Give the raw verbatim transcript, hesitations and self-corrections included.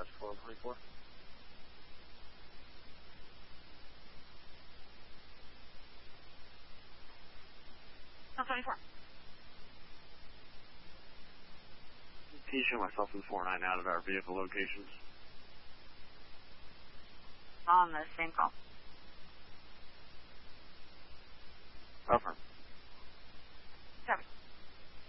That's four twenty-four. one twenty-four. Can you show myself and four nine out of our vehicle locations? On the same call. Over.